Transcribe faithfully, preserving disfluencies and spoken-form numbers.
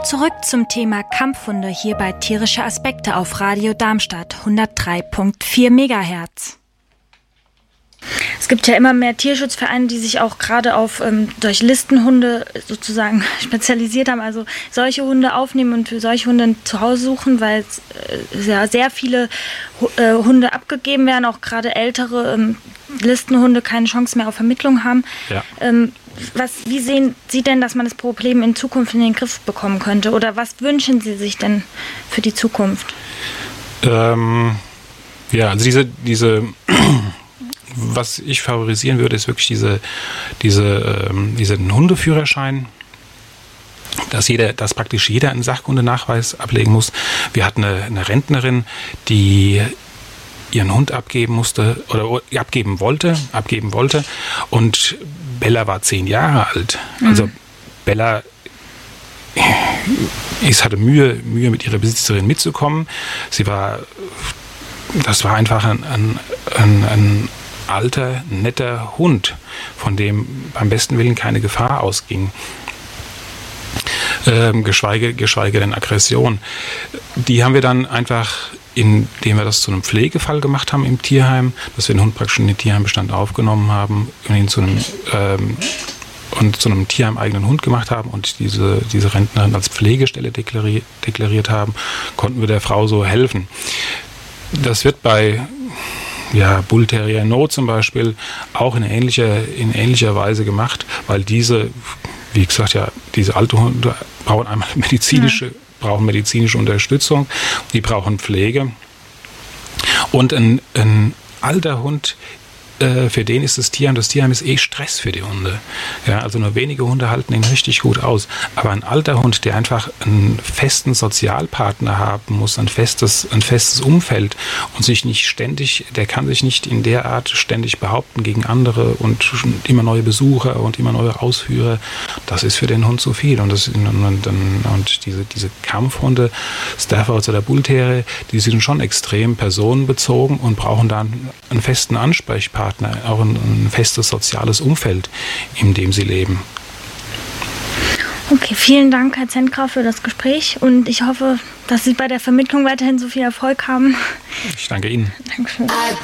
Zurück zum Thema Kampfhunde hier bei Tierische Aspekte auf Radio Darmstadt hundertdrei Komma vier Megahertz. Es gibt ja immer mehr Tierschutzvereine, die sich auch gerade auf ähm, durch Listenhunde sozusagen spezialisiert haben, also solche Hunde aufnehmen und für solche Hunde zu Hause suchen, weil äh, ja sehr viele äh, Hunde abgegeben werden, auch gerade ältere ähm, Listenhunde keine Chance mehr auf Vermittlung haben. Ja. Ähm, was, wie sehen Sie denn, dass man das Problem in Zukunft in den Griff bekommen könnte? Oder was wünschen Sie sich denn für die Zukunft? Ähm, ja, also diese, diese was ich favorisieren würde, ist wirklich diese, diese, ähm, diesen Hundeführerschein, dass jeder, dass praktisch jeder einen Sachkundenachweis ablegen muss. Wir hatten eine, eine Rentnerin, die ihren Hund abgeben musste oder abgeben wollte, abgeben wollte und Bella war zehn Jahre alt. Mhm. Also Bella ist, hatte Mühe, Mühe mit ihrer Besitzerin mitzukommen. Sie war, das war einfach ein, ein, ein, ein alter, netter Hund, von dem beim besten Willen keine Gefahr ausging. Ähm, geschweige, geschweige denn Aggression. Die haben wir dann einfach, indem wir das zu einem Pflegefall gemacht haben im Tierheim, dass wir den Hund praktisch in den Tierheimbestand aufgenommen haben und ihn zu einem, ähm, und zu einem tierheimeigenen Hund gemacht haben und diese, diese Rentnerin als Pflegestelle deklariert, deklariert haben, konnten wir der Frau so helfen. Das wird bei ja, Bull Terrier No zum Beispiel auch in ähnlicher, in ähnlicher Weise gemacht, weil diese, wie gesagt, ja, diese alte Hunde brauchen einmal medizinische, ja. brauchen medizinische Unterstützung, die brauchen Pflege. Und ein, ein alter Hund, äh, für den ist das Tierheim, das Tierheim ist eh Stress für die Hunde. Ja, also nur wenige Hunde halten ihn richtig gut aus. Aber ein alter Hund, der einfach einen festen Sozialpartner haben muss, ein festes, ein festes Umfeld und sich nicht ständig, der kann sich nicht in der Art ständig behaupten gegen andere und immer neue Besucher und immer neue Ausführer. Das ist für den Hund zu viel. Und, das, und, und, und diese, diese Kampfhunde, Staffords oder Bull Terrier, die sind schon extrem personenbezogen und brauchen dann einen festen Ansprechpartner, auch ein, ein festes soziales Umfeld, in dem sie leben. Okay, vielen Dank, Herr Zentgraf, für das Gespräch und ich hoffe, dass Sie bei der Vermittlung weiterhin so viel Erfolg haben. Ich danke Ihnen. Dankeschön.